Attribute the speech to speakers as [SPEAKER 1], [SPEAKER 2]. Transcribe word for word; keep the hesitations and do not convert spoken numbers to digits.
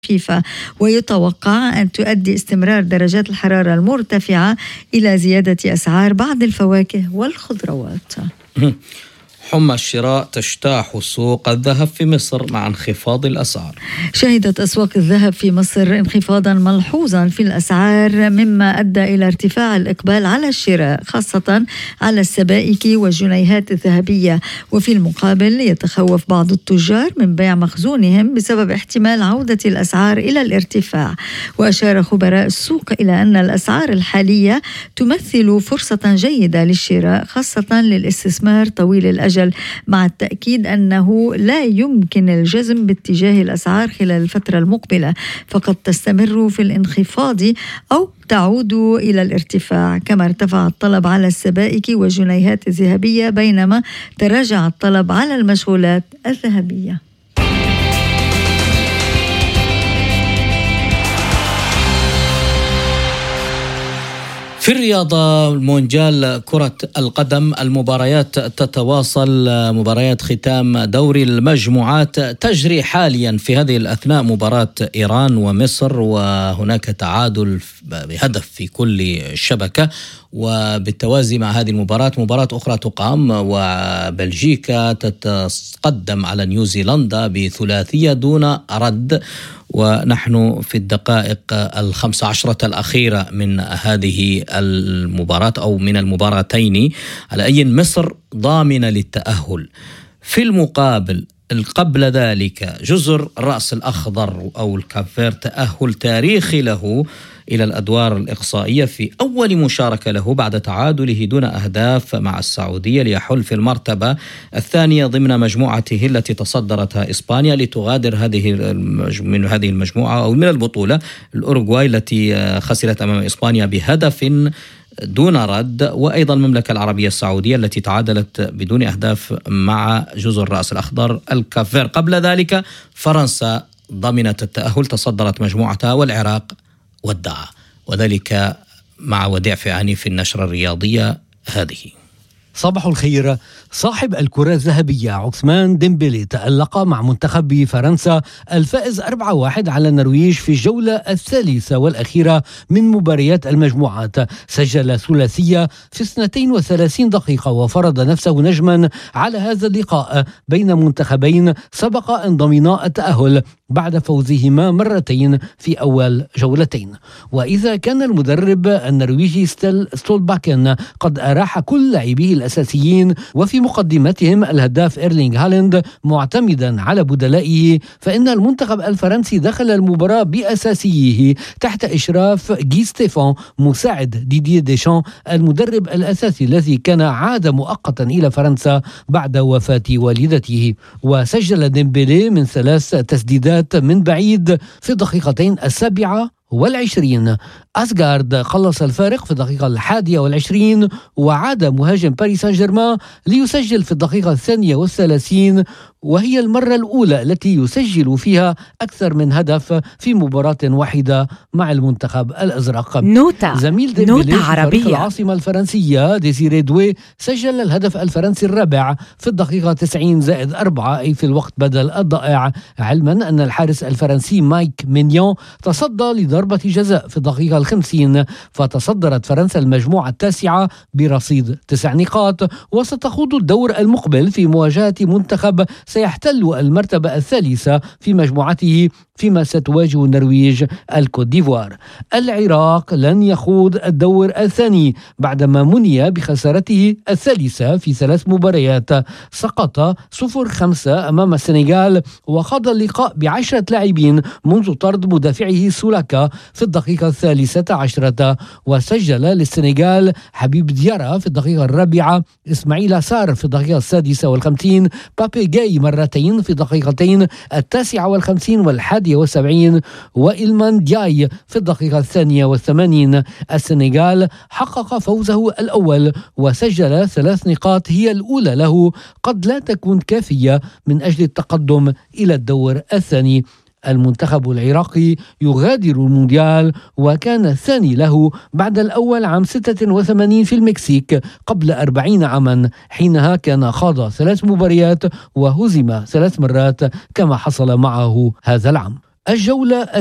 [SPEAKER 1] فيفا، ويتوقع أن تؤدي استمرار درجات الحرارة المرتفعة إلى زيادة أسعار بعض الفواكه والخضروات.
[SPEAKER 2] حمى الشراء تجتاح سوق الذهب في مصر مع انخفاض الأسعار.
[SPEAKER 1] شهدت أسواق الذهب في مصر انخفاضا ملحوظا في الأسعار، مما أدى إلى ارتفاع الإقبال على الشراء خاصة على السبائك والجنيهات الذهبية. وفي المقابل يتخوف بعض التجار من بيع مخزونهم بسبب احتمال عودة الأسعار إلى الارتفاع. وأشار خبراء السوق إلى أن الأسعار الحالية تمثل فرصة جيدة للشراء خاصة للاستثمار طويل الأجل، مع التأكيد أنه لا يمكن الجزم باتجاه الأسعار خلال الفترة المقبلة، فقد تستمر في الانخفاض أو تعود إلى الارتفاع. كما ارتفع الطلب على السبائك والجنيهات الذهبية، بينما تراجع الطلب على المشغولات الذهبية.
[SPEAKER 2] في الرياضة، مونديال كرة القدم، المباريات تتواصل. مباريات ختام دوري المجموعات تجري حاليا في هذه الأثناء مباراة إيران ومصر، وهناك تعادل بهدف في كل شبكة. وبالتوازي مع هذه المباراة مباراة أخرى تقام، وبلجيكا تتقدم على نيوزيلندا بثلاثية دون رد، ونحن في الدقائق الخمس عشرة الأخيرة من هذه المباراة أو من المباراتين، على أي مصر ضامنة للتأهل. في المقابل قبل ذلك جزر الرأس الأخضر أو الكافير تأهل تاريخي له إلى الأدوار الإقصائية في أول مشاركة له بعد تعادله دون أهداف مع السعودية، ليحل في المرتبة الثانية ضمن مجموعته التي تصدرتها إسبانيا لتغادر هذه من هذه المجموعة أو من البطولة الأوروغواي التي خسرت أمام إسبانيا بهدف دون رد، وأيضا المملكة العربية السعودية التي تعادلت بدون أهداف مع جزر الرأس الأخضر الكافير. قبل ذلك فرنسا ضمنت التأهل، تصدرت مجموعتها، والعراق ودعا، وذلك مع وديع فعاني في النشرة الرياضية هذه.
[SPEAKER 3] صباح الخير. صاحب الكرة الذهبية عثمان ديمبلي تألق مع منتخب فرنسا الفائز أربعة واحد على النرويج في الجولة الثالثة والأخيرة من مباريات المجموعات. سجل ثلاثية في اثنتين وثلاثين دقيقة وفرض نفسه نجما على هذا اللقاء بين منتخبين سبق أن ضمنا التأهل بعد فوزهما مرتين في أول جولتين. وإذا كان المدرب النرويجي ستيل ستولباكن قد أراح كل لاعبيه الأساسيين وفي مقدمتهم الهداف إيرلينغ هالاند معتمدا على بدلائه، فإن المنتخب الفرنسي دخل المباراة بأساسيه تحت إشراف جي ستيفان مساعد ديديه ديشان المدرب الأساسي الذي كان عاد مؤقتا إلى فرنسا بعد وفاة والدته. وسجل ديمبلي من ثلاث تسديدات من بعيد في الدقيقتين السابعة والعشرين. أسغارد خلص الفارق في الدقيقة الحادية والعشرين، وعاد مهاجم باريس سان جيرمان ليسجل في الدقيقة الثانية والثلاثين، وهي المرة الأولى التي يسجل فيها أكثر من هدف في مباراة واحدة مع المنتخب الأزرق.
[SPEAKER 4] نوتة
[SPEAKER 3] زميل ديمبلي في العاصمة الفرنسية ديزيري دوي سجل الهدف الفرنسي الرابع في الدقيقة تسعين زائد أربعة، أي في الوقت بدل الضائع، علما أن الحارس الفرنسي مايك مينيون تصدى لضربة جزاء في الدقيقة الخمسين. فتصدرت فرنسا المجموعة التاسعة برصيد تسع نقاط، وستخوض الدور المقبل في مواجهة منتخب سيحتل المرتبة الثالثة في مجموعته، فيما ستواجه النرويج الكوت ديفوار. العراق لن يخوض الدور الثاني بعدما مني بخسارته الثالثة في ثلاث مباريات. سقط صفر خمسة أمام السنغال، وخاض اللقاء بعشرة لاعبين منذ طرد مدافعه سولاكا في الدقيقة الثالثة عشرة. وسجل للسنغال حبيب ديارا في الدقيقة الرابعة، إسماعيل سار في الدقيقة السادسة والخمسين، بابي جاي مرتين في دقيقتين التاسعة والخمسين والحادية والسبعين، وإلمان دياي في الدقيقة الثانية والثمانين. السنغال حقق فوزه الأول وسجل ثلاث نقاط هي الأولى له، قد لا تكون كافية من أجل التقدم إلى الدور الثاني. المنتخب العراقي يغادر المونديال وكان الثاني له بعد الأول عام ستة وثمانين في المكسيك قبل أربعين عاما، حينها كان خاض ثلاث مباريات وهزم ثلاث مرات كما حصل معه هذا العام. الجولة